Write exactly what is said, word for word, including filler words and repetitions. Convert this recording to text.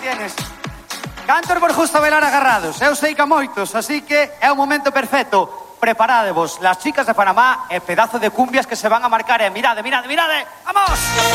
tienes. Cantor por justo bailar agarrados. Eu sei que a moitos, así que é o momento perfecto. Preparádevos, las chicas de Panamá, e pedazo de cumbias que se van a marcar. E mirade, mirade, mirade. ¡Vamos!